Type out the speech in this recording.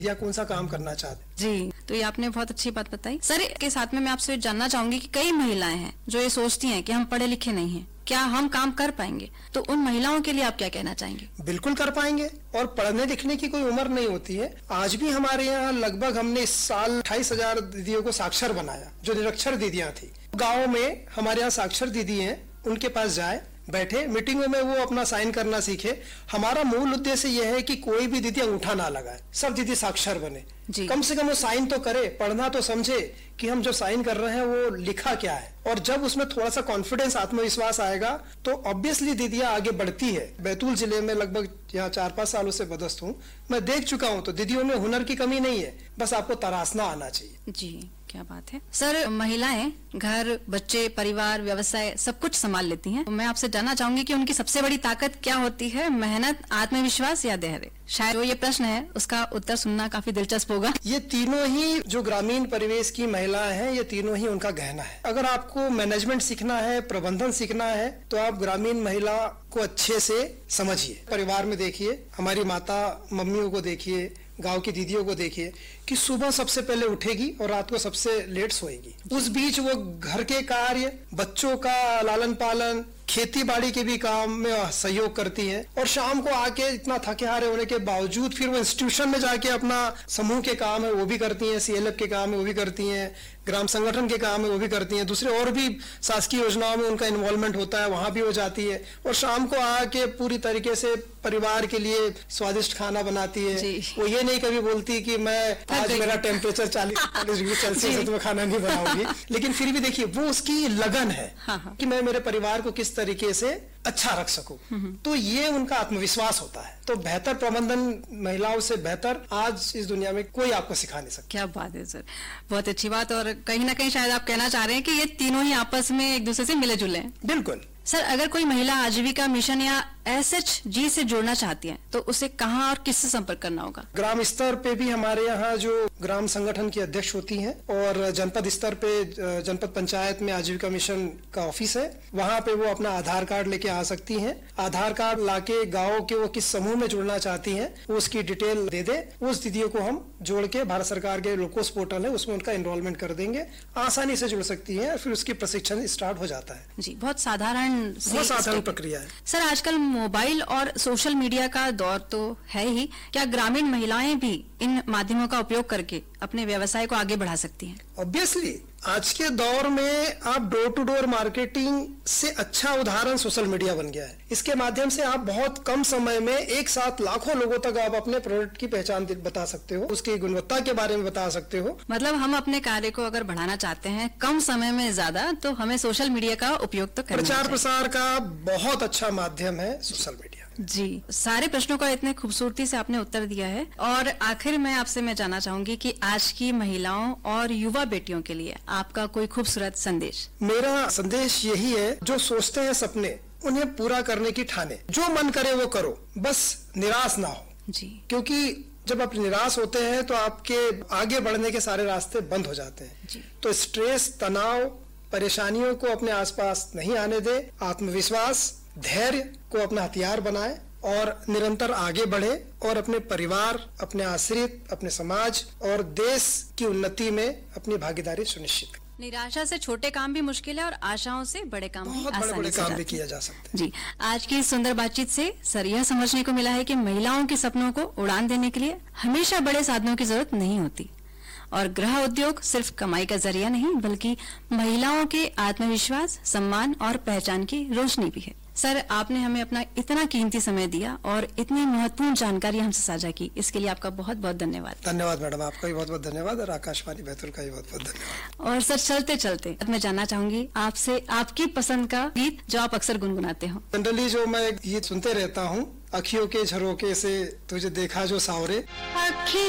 या कौन सा काम करना चाहते हैं। जी, तो ये आपने बहुत अच्छी बात बताई। सर के साथ में मैं आपसे जानना चाहूंगी कि कई महिलाएं हैं जो ये सोचती हैं कि हम पढ़े लिखे नहीं हैं, क्या हम काम कर पाएंगे? तो उन महिलाओं के लिए आप क्या कहना चाहेंगे? बिल्कुल कर पाएंगे, और पढ़ने लिखने की कोई उम्र नहीं होती है। आज भी हमारे यहाँ लगभग हमने इस साल 28,000 दीदियों को साक्षर बनाया, जो निरक्षर दीदियां थी। गाँव में हमारे यहाँ साक्षर दीदी हैं, उनके पास जाए, बैठे, मीटिंगों में वो अपना साइन करना सीखे। हमारा मूल उद्देश्य यह है कि कोई भी दीदी अंगूठा ना लगाए, सब दीदी साक्षर बने। कम से कम वो साइन तो करे, पढ़ना तो समझे कि हम जो साइन कर रहे हैं वो लिखा क्या है। और जब उसमें थोड़ा सा कॉन्फिडेंस, आत्मविश्वास आएगा तो ऑब्वियसली दीदियां आगे बढ़ती है। बैतूल जिले में लगभग यहाँ 4-5 सालों से बदस्त हूँ, मैं देख चुका हूँ। तो दीदियों में हुनर की कमी नहीं है, बस आपको तरासना आना चाहिए। जी, क्या बात है। सर, महिलाएं घर, बच्चे, परिवार, व्यवसाय सब कुछ संभाल लेती हैं। मैं आपसे जानना चाहूंगी कि उनकी सबसे बड़ी ताकत क्या होती है? मेहनत, आत्मविश्वास या धैर्य? शायद जो ये प्रश्न है उसका उत्तर सुनना काफी दिलचस्प होगा। ये तीनों ही जो ग्रामीण परिवेश की महिलाएं हैं, ये तीनों ही उनका गहना है। अगर आपको मैनेजमेंट सीखना है, प्रबंधन सीखना है, तो आप ग्रामीण महिला को अच्छे से समझिए। परिवार में देखिए, हमारी माता मम्मियों को देखिए, गांव की दीदियों को देखिए कि सुबह सबसे पहले उठेगी और रात को सबसे लेट सोएगी। उस बीच वो घर के कार्य, बच्चों का लालन पालन, खेती बाड़ी के भी काम में सहयोग करती हैं, और शाम को आके इतना थके हारे होने के बावजूद फिर वो इंस्टीट्यूशन में जाके अपना समूह के काम है वो भी करती हैं, CLF के काम है वो भी करती हैं, ग्राम संगठन के काम है वो भी करती हैं, दूसरे और भी शासकीय योजनाओं में उनका इन्वॉल्वमेंट होता है, वहां भी वो जाती है। और शाम को आके पूरी तरीके से परिवार के लिए स्वादिष्ट खाना बनाती है। वो ये नहीं कभी बोलती कि मैं आज मेरा टेम्परेचर 40 डिग्री सेल्सियस है तो मैं खाना नहीं बनाऊंगी, लेकिन फिर भी देखिए वो उसकी लगन है कि मैं मेरे परिवार को किस तरीके से अच्छा रख सकूं। तो ये उनका आत्मविश्वास होता है। तो बेहतर प्रबंधन महिलाओं से बेहतर आज इस दुनिया में कोई आपको सिखा नहीं सकता। क्या बात है सर, बहुत अच्छी बात। और कहीं ना कहीं शायद आप कहना चाह रहे हैं कि ये तीनों ही आपस में एक दूसरे से मिले जुले हैं। बिल्कुल। सर, अगर कोई महिला आजीविका मिशन या SHG से जुड़ना चाहती है तो उसे कहाँ और किससे संपर्क करना होगा? ग्राम स्तर पे भी हमारे यहाँ जो ग्राम संगठन की अध्यक्ष होती हैं, और जनपद स्तर पे जनपद पंचायत में आजीविका मिशन का ऑफिस है, वहाँ पे वो अपना आधार कार्ड लेके आ सकती हैं। आधार कार्ड लाके गाँव के वो किस समूह में जुड़ना चाहती हैं वो उसकी डिटेल दे दे, उस दीदियों को हम जोड़ के भारत सरकार के लोकोस पोर्टल है उसमें उनका एनरोलमेंट कर देंगे, आसानी से जुड़ सकती है, फिर उसकी प्रशिक्षण स्टार्ट हो जाता है। जी, बहुत साधारण प्रक्रिया है। सर, आजकल मोबाइल और सोशल मीडिया का दौर तो है ही, क्या ग्रामीण महिलाएं भी इन माध्यमों का उपयोग करके अपने व्यवसाय को आगे बढ़ा सकती हैं? ऑब्वियसली आज के दौर में आप डोर टू डोर मार्केटिंग से अच्छा उदाहरण सोशल मीडिया बन गया है। इसके माध्यम से आप बहुत कम समय में एक साथ लाखों लोगों तक आप अपने प्रोडक्ट की पहचान बता सकते हो, उसकी गुणवत्ता के बारे में बता सकते हो। मतलब हम अपने कार्य को अगर बढ़ाना चाहते हैं कम समय में ज्यादा, तो हमें सोशल मीडिया का उपयोग तो करना चाहिए। प्रचार प्रसार का बहुत अच्छा माध्यम है सोशल मीडिया। जी, सारे प्रश्नों का इतने खूबसूरती से आपने उत्तर दिया है। और आखिर में आपसे मैं जानना चाहूंगी कि आज की महिलाओं और युवा बेटियों के लिए आपका कोई खूबसूरत संदेश? मेरा संदेश यही है, जो सोचते हैं सपने उन्हें पूरा करने की ठाने, जो मन करे वो करो, बस निराश ना हो। जी, क्योंकि जब आप निराश होते हैं तो आपके आगे बढ़ने के सारे रास्ते बंद हो जाते हैं। जी। तो स्ट्रेस, तनाव, परेशानियों को अपने आसपास नहीं आने दे, आत्मविश्वास, धैर्य को अपना हथियार बनाए और निरंतर आगे बढ़े और अपने परिवार, अपने आश्रित, अपने समाज और देश की उन्नति में अपनी भागीदारी सुनिश्चित करें। निराशा से छोटे काम भी मुश्किल है और आशाओं से बड़े काम भी बहुत बड़े काम भी किया जा सकते हैं। जी, आज की सुंदर बातचीत से सर यह समझने को मिला है कि महिलाओं के सपनों को उड़ान देने के लिए हमेशा बड़े साधनों की जरूरत नहीं होती, और गृह उद्योग सिर्फ कमाई का जरिया नहीं बल्कि महिलाओं के आत्मविश्वास, सम्मान और पहचान की रोशनी भी है। सर, आपने हमें अपना इतना कीमती समय दिया और इतनी महत्वपूर्ण जानकारी हमसे साझा की, इसके लिए आपका बहुत बहुत धन्यवाद। धन्यवाद मैडम, आपका भी बहुत बहुत धन्यवाद, और आकाशवाणी बैतूल का भी बहुत बहुत धन्यवाद। और सर, चलते चलते मैं जानना चाहूंगी आपसे आपकी पसंद का गीत जो आप अक्सर गुनगुनाते हो। जनरली जो मैं गीत सुनते रहता हूँ, अखियों के झरोके से तुझे देखा जो सावरे।